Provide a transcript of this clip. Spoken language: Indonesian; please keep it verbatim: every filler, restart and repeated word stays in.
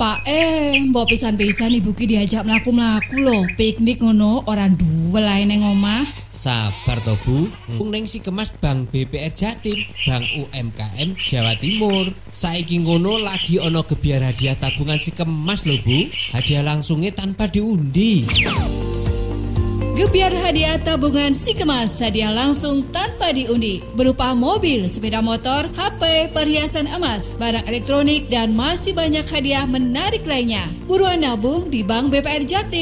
Pak eh, mbok pisan-pisan ibu ki diajak mlaku-mlaku lho, piknik ngono orang duwe lae ning omah. Sabar to Bu, mung ning Sikemas Bank B P R Jatim, Bank U M K M Jawa Timur. Saiki ngono lagi ana gebyar hadiah tabungan Sikemas lho Bu, hadiah langsungnya tanpa diundi. Gebyar hadiah tabungan Sikemas, hadiah langsung tanpa diundi berupa mobil, sepeda motor, H P, perhiasan emas, barang elektronik dan masih banyak hadiah menarik lainnya. Buruan nabung di Bank B P R Jatim.